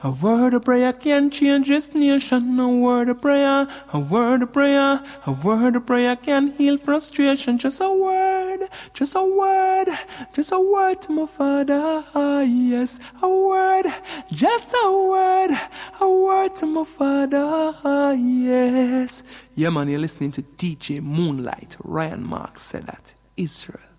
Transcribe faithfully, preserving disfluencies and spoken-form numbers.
A word of prayer can change this nation. A word of prayer, a word of prayer, a word of prayer can heal frustration. Just a word, just a word, just a word to my Father. Ah, yes, a word, just a word, a word to my Father. Ah, yes. Yeah, man, you're listening to D J Moonlight. Ryan Marks said that. Israel.